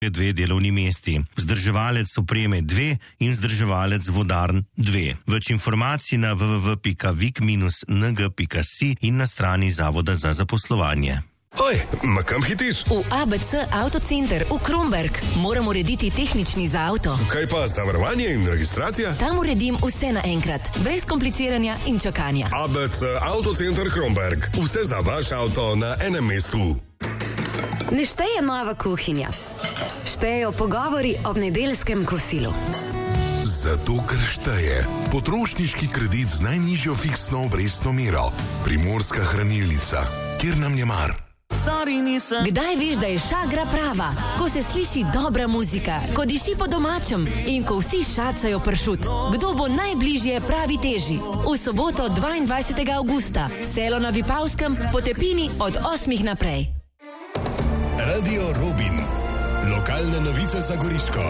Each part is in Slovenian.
2 delovni mesti, vzdrževalec opreme 2 in vzdrževalec vodarn 2. Več informacij na www.vik-ng.si in na strani Zavoda za zaposlovanje. Oj, ma kam hitiš? V ABC Autocenter v Kromberk. Moram urediti tehnični za avto. Kaj pa zavarovanje in registracija? Tam uredim vse naenkrat, brez kompliciranja in čakanja. ABC Autocenter Kromberk. Vse za vaš avto na enem mestu. Ne šteje nova kuhinja. Štejejo pogovori ob nedeljskem kosilu. Zato, ker šteje potrošniški kredit z najnižjo fiksno obrestno mero. Primorska hranilnica, kjer nam je mar. Kdaj veš, da je šagra prava? Ko se sliši dobra muzika, ko diši po domačem in ko vsi šacajo pršut. Kdo bo najbližje pravi teži? V soboto 22. avgusta, selo na Vipavskem, po Tepini od 8 naprej. Radio Robin. Lokalne novice za Goriško.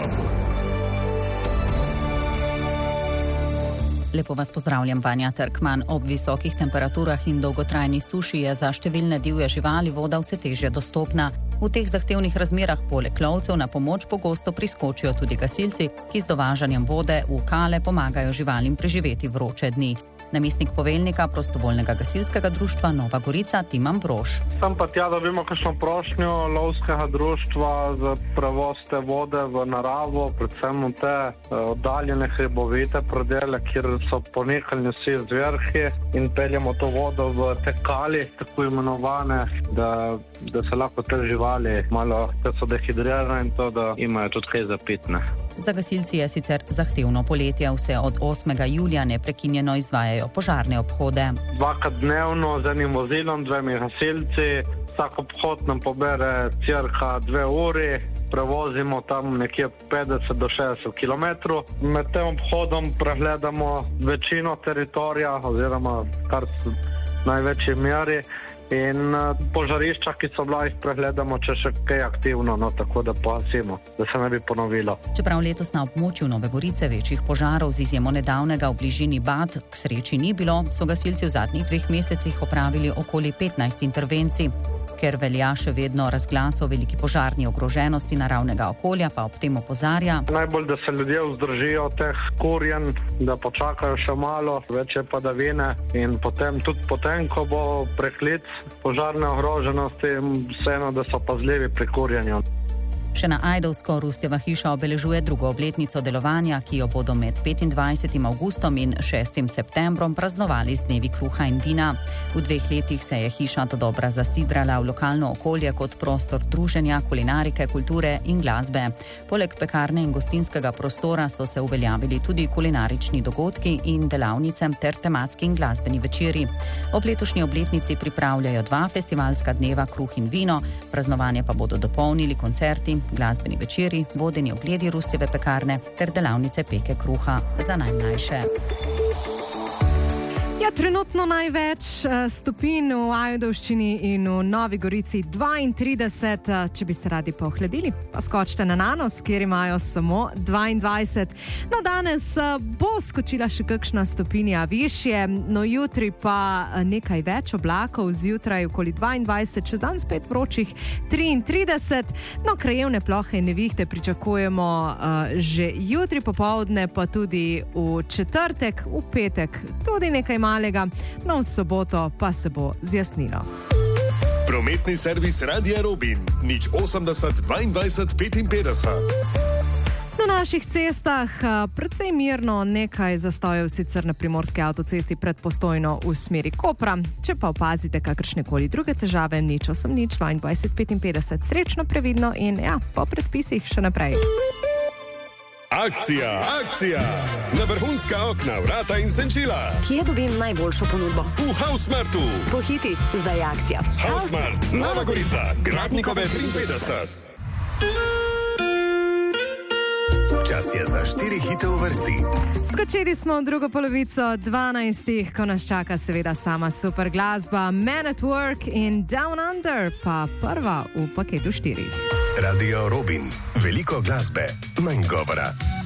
Lepo vas pozdravljam, Vanja Trkman. Ob visokih temperaturah in dolgotrajni suši je za številne divje živali voda vse težje dostopna. V teh zahtevnih razmerah poleg lovcev na pomoč pogosto priskočijo tudi gasilci, ki z dovažanjem vode v kale pomagajo živalim preživeti vroče dni. Namestnik poveljnika prostovoljnega gasilskega društva Nova Gorica Timan Brož. Tam pa tja dobimo kakšno prošnjo lovskega društva za prevoz te vode v naravo, predvsem v te oddaljene hribovite predele, kjer so ponehaljni vsi zverhi in peljemo to vodo v te kali, tako imenovane, da se lahko te živali malo, da so dehidrirane in to, da imajo tudi kaj za pitne. Za gasilci je sicer zahtevno poletje, vse od 8. julija neprekinjeno izvajajo požarne obhode. 2-krat dnevno z enim vozilom, 2 gasilci, vsak obhod nam pobere cirka 2 uri, prevozimo tam nekje 50 do 60 km. Med tem obhodom pregledamo večino teritorija oziroma kar v največji meri in požarišča, ki so bila, jih pregledamo, če še kaj aktivno, tako da pasimo, da se ne bi ponovilo. Čeprav letos na območju Nove Gorice večjih požarov z izjemo nedavnega v bližini Bad k sreči ni bilo, so gasilci v zadnjih 2 mesecih opravili okoli 15 intervencij. Ker velja še vedno razglas o veliki požarni ogroženosti naravnega okolja, pa ob tem opozarja. Najbolj, da se ljudje vzdržijo teh kurjen, da počakajo še malo, večje padavine in tudi potem, ko bo preklic požarne ogroženosti, vseeno, da so pazljivi pri kurjenju. Še na Ajdovsko Rustjeva hiša obeležuje 2. obletnico delovanja, ki jo bodo med 25. avgustom in 6. septembrom praznovali z dnevi kruha in vina. V 2 letih se je hiša dodobra zasidrala v lokalno okolje kot prostor druženja, kulinarike, kulture in glasbe. Poleg pekarne in gostinskega prostora so se uveljavili tudi kulinarični dogodki in delavnice ter tematski in glasbeni večeri. Ob letošnji obletnici pripravljajo 2 festivalska dneva kruh in vino, praznovanje pa bodo dopolnili koncerti, glasbeni večeri, vodeni ogledi Rustjeve pekarne ter delavnice peke kruha za najmlajše. Ja, trenutno največ stopinj v Ajdovščini in v Novi Gorici 32, če bi se radi pohladili, pa skočite na Nanos, kjer imajo samo 22. No, danes bo skočila še kakšna stopinja višje, no jutri pa nekaj več oblakov, zjutraj okoli 22, čez dan spet vročih 33. No, krajevne plohe in nevihte pričakujemo že jutri popoldne, pa tudi v četrtek, v petek tudi nekaj malega, no v soboto pa se bo zjasnilo. Prometni servis Radia Robin, 080 22 55. Na naših cestah precej mirno, nekaj zastojev sicer na primorski avtocesti pred Postojno v smeri Kopra. Če pa opazite kakršnekoli druge težave, 080 22 55. Srečno, previdno in po predpisih še naprej. Akcija! Na vrhunska okna, vrata in senčila. Kje dobim najboljšo ponudbo? V Hausmartu. Pohiti, zdaj je akcija. Hausmart, Nova Gorica, Gradnikove 53. Čas je za 4 hite v vrsti. Skočili smo v drugo polovico 12, ko nas čaka seveda sama super glasba Man at Work in Down Under, pa prva v paketu 4. Radio Robin, veliko glasbe, manj govora.